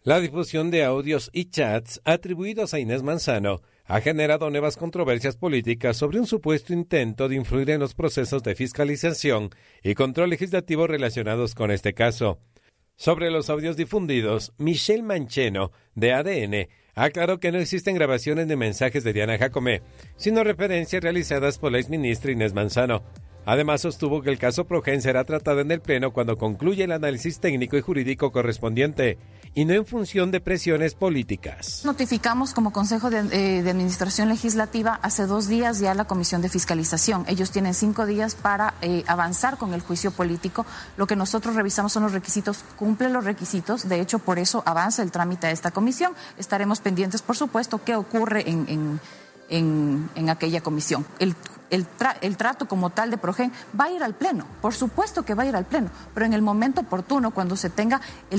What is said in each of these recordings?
La difusión de audios y chats atribuidos a Inés Manzano ha generado nuevas controversias políticas sobre un supuesto intento de influir en los procesos de fiscalización y control legislativo relacionados con este caso. Sobre los audios difundidos, Michelle Mancheno, de ADN, aclaró que no existen grabaciones de mensajes de Diana Jacomé, sino referencias realizadas por la exministra Inés Manzano. Además, sostuvo que el caso Progen será tratado en el Pleno cuando concluya el análisis técnico y jurídico correspondiente, y no en función de presiones políticas. Notificamos como Consejo de Administración Legislativa hace 2 días ya la Comisión de Fiscalización. Ellos tienen 5 días para avanzar con el juicio político. Lo que nosotros revisamos son los requisitos, cumple los requisitos. De hecho, por eso avanza el trámite de esta comisión. Estaremos pendientes, por supuesto, qué ocurre en aquella comisión. El trato como tal de Progen va a ir al Pleno, por supuesto que va a ir al Pleno, pero en el momento oportuno, cuando se tenga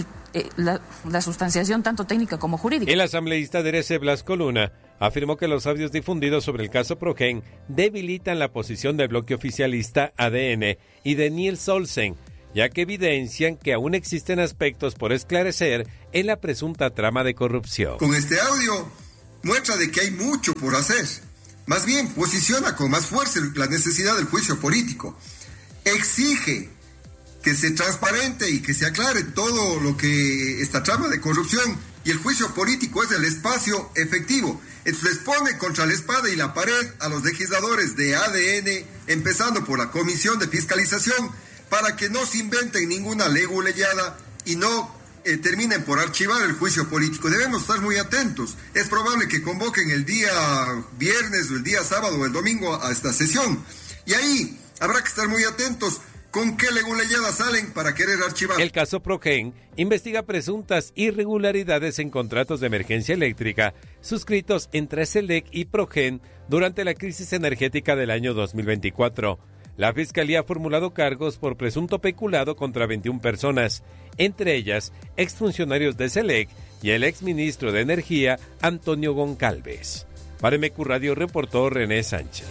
la sustanciación tanto técnica como jurídica. El asambleísta Derece Blasco Luna afirmó que los audios difundidos sobre el caso Progen debilitan la posición del bloque oficialista ADN y de Niels Olsen, ya que evidencian que aún existen aspectos por esclarecer en la presunta trama de corrupción. Con este audio muestra de que hay mucho por hacer. Más bien, posiciona con más fuerza la necesidad del juicio político. Exige que se transparente y que se aclare todo lo que esta trama de corrupción, y el juicio político es el espacio efectivo. Entonces les pone contra la espada y la pared a los legisladores de ADN, empezando por la Comisión de Fiscalización, para que no se inventen ninguna leguleyada y no terminen por archivar el juicio político. Debemos estar muy atentos. Es probable que convoquen el día viernes o el día sábado o el domingo a esta sesión. Y ahí habrá que estar muy atentos con qué leguleyadas salen para querer archivar. El caso Progen investiga presuntas irregularidades en contratos de emergencia eléctrica suscritos entre SELEC y Progen durante la crisis energética del año 2024. La Fiscalía ha formulado cargos por presunto peculado contra 21 personas, entre ellas exfuncionarios de SELEC y el exministro de Energía, Antonio Goncalves. Para MQ Radio reportó René Sánchez.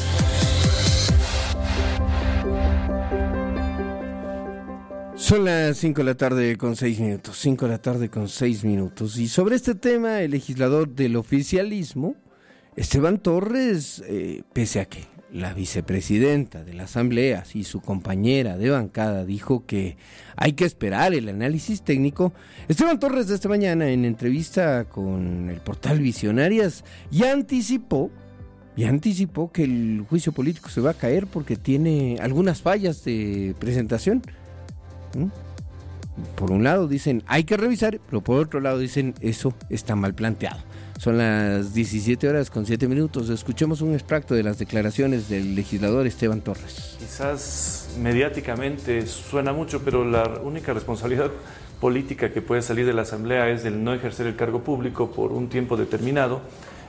Son las 5 de la tarde con 6 minutos, 5 de la tarde con 6 minutos. Y sobre este tema, el legislador del oficialismo, Esteban Torres, pese a que la vicepresidenta de la Asamblea y su compañera de bancada dijo que hay que esperar el análisis técnico, Esteban Torres de esta mañana en entrevista con el portal Visionarias ya anticipó que el juicio político se va a caer porque tiene algunas fallas de presentación. Por un lado dicen hay que revisar, pero por otro lado dicen eso está mal planteado. Son las 17 horas con 7 minutos. Escuchemos un extracto de las declaraciones del legislador Esteban Torres. Quizás mediáticamente suena mucho, pero la única responsabilidad política que puede salir de la Asamblea es el no ejercer el cargo público por un tiempo determinado,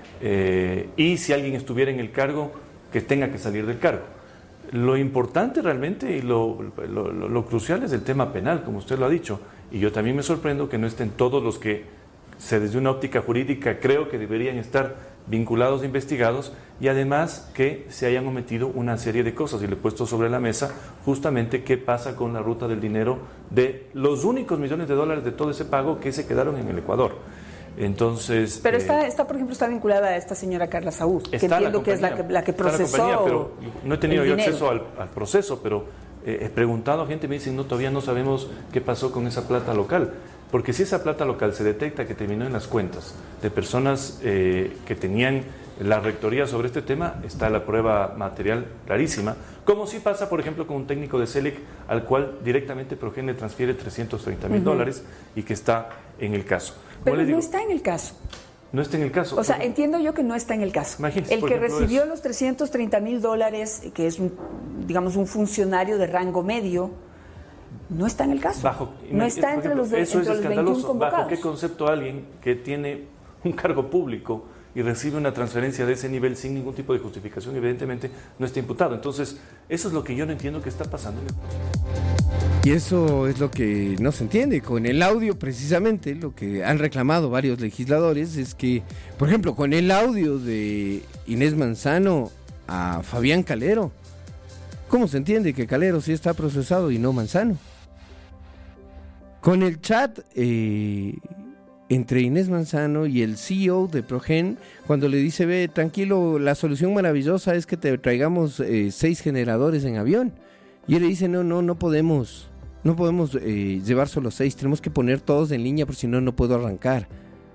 y si alguien estuviera en el cargo, que tenga que salir del cargo. Lo importante realmente y lo crucial es el tema penal, como usted lo ha dicho, y yo también me sorprendo que no estén todos los que desde una óptica jurídica creo que deberían estar vinculados e investigados, y además que se hayan omitido una serie de cosas, y le he puesto sobre la mesa justamente qué pasa con la ruta del dinero de los únicos millones de dólares de todo ese pago que se quedaron en el Ecuador. Entonces, pero por ejemplo, está vinculada a esta señora Carla Saúd, que entiendo que es la que procesó. Pero no he tenido yo acceso al proceso, pero he preguntado a gente, me dicen, todavía no sabemos qué pasó con esa plata local. Porque si esa plata local se detecta que terminó en las cuentas de personas que tenían la rectoría sobre este tema, está la prueba material clarísima, como si pasa, por ejemplo, con un técnico de SELEC al cual directamente Progen le transfiere $330,000 y que está en el caso. Pero no está en el caso. No está en el caso. O sea, entiendo yo que no está en el caso. Imagínese, el que ejemplo, recibió los $330,000, que es un funcionario de rango medio, no está en el caso. No está entre los 21 convocados. ¿Bajo qué concepto alguien que tiene un cargo público y recibe una transferencia de ese nivel sin ningún tipo de justificación, evidentemente no está imputado? Entonces, eso es lo que yo no entiendo que está pasando en el país. Y eso es lo que no se entiende. Con el audio, precisamente, lo que han reclamado varios legisladores es que, por ejemplo, con el audio de Inés Manzano a Fabián Calero, ¿cómo se entiende que Calero sí está procesado y no Manzano? Con el chat entre Inés Manzano y el CEO de Progen, cuando le dice, ve, tranquilo, la solución maravillosa es que te traigamos 6 generadores en avión. Y él le dice, no podemos llevar solo 6, tenemos que poner todos en línea, porque si no, no puedo arrancar.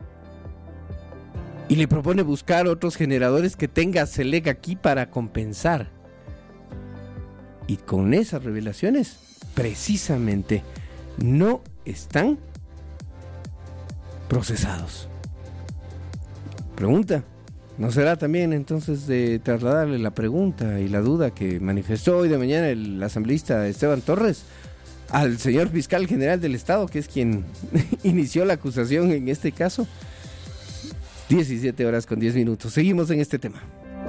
Y le propone buscar otros generadores que tenga Selec aquí para compensar. Y con esas revelaciones, precisamente, no están procesados. Pregunta, ¿no será también entonces de trasladarle la pregunta y la duda que manifestó hoy de mañana el asambleísta Esteban Torres al señor fiscal general del Estado, que es quien inició la acusación en este caso? 17:10. Seguimos en este tema.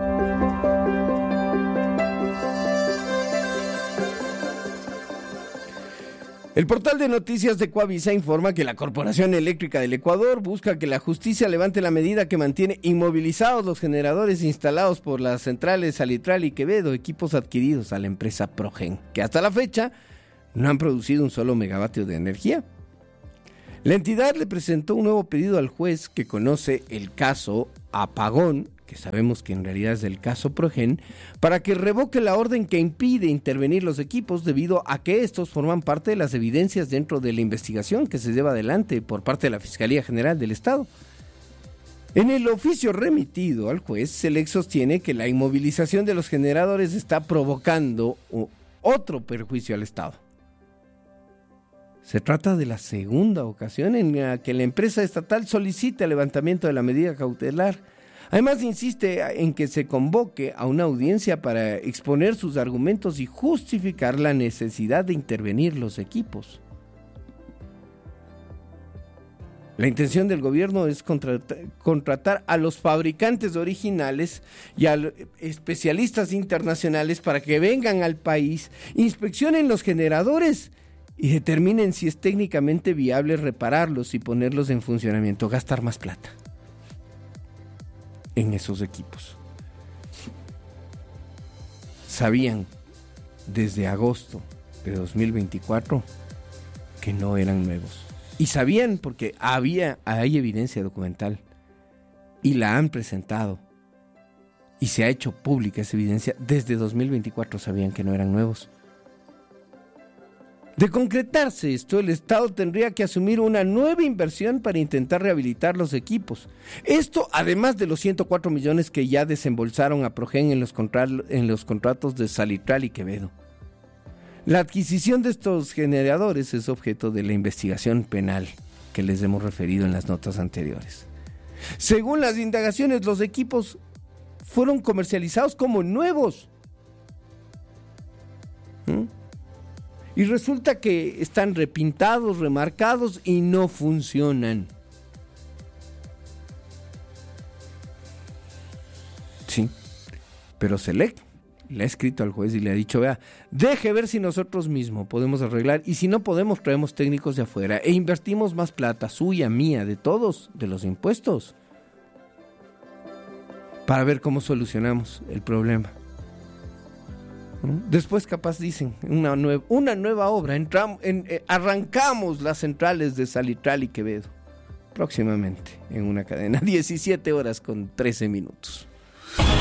El portal de noticias de Coavisa informa que la Corporación Eléctrica del Ecuador busca que la justicia levante la medida que mantiene inmovilizados los generadores instalados por las centrales Salitral y Quevedo, equipos adquiridos a la empresa Progen, que hasta la fecha no han producido un solo megavatio de energía. La entidad le presentó un nuevo pedido al juez que conoce el caso Apagón, que sabemos que en realidad es el caso Progen, para que revoque la orden que impide intervenir los equipos debido a que estos forman parte de las evidencias dentro de la investigación que se lleva adelante por parte de la Fiscalía General del Estado. En el oficio remitido al juez, Selec sostiene que la inmovilización de los generadores está provocando otro perjuicio al Estado. Se trata de la segunda ocasión en la que la empresa estatal solicita el levantamiento de la medida cautelar. Además, insiste en que se convoque a una audiencia para exponer sus argumentos y justificar la necesidad de intervenir los equipos. La intención del gobierno es contratar a los fabricantes originales y a especialistas internacionales para que vengan al país, inspeccionen los generadores y determinen si es técnicamente viable repararlos y ponerlos en funcionamiento, gastar más plata en esos equipos. Sabían desde agosto de 2024 que no eran nuevos. Y sabían porque hay evidencia documental y la han presentado y se ha hecho pública esa evidencia. Desde 2024 sabían que no eran nuevos. De concretarse esto, el Estado tendría que asumir una nueva inversión para intentar rehabilitar los equipos. Esto además de los 104 millones que ya desembolsaron a Progen en los contratos de Salitral y Quevedo. La adquisición de estos generadores es objeto de la investigación penal que les hemos referido en las notas anteriores. Según las indagaciones, los equipos fueron comercializados como nuevos. Y resulta que están repintados, remarcados y no funcionan. Sí, pero Selec le ha escrito al juez y le ha dicho, vea, deje ver si nosotros mismos podemos arreglar, y si no podemos traemos técnicos de afuera e invertimos más plata, suya, mía, de todos, de los impuestos, para ver cómo solucionamos el problema. Después capaz dicen una nueva obra, arrancamos las centrales de Salitral y Quevedo próximamente en una cadena. 17:13.